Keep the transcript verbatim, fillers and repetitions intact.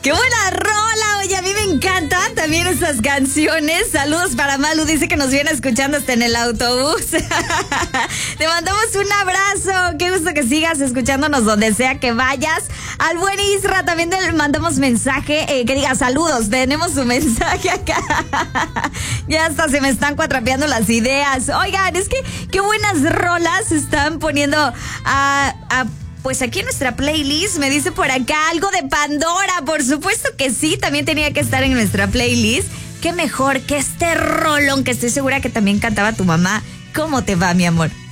¡Qué buena rola! Oye, a mí me encantan también estas canciones. Saludos para Malu, dice que nos viene escuchando hasta en el autobús. Te mandamos un abrazo. Qué gusto que sigas escuchándonos donde sea que vayas. Al buen Isra también le mandamos mensaje, eh, que diga saludos. Tenemos su mensaje acá. Ya hasta se me están cuatrapeando las ideas. Oigan, es que qué buenas rolas están poniendo a... a Pues aquí en nuestra playlist. Me dice por acá algo de Pandora. Por supuesto que sí, también tenía que estar en nuestra playlist. Qué mejor que este rolón que estoy segura que también cantaba tu mamá. ¿Cómo te va, mi amor?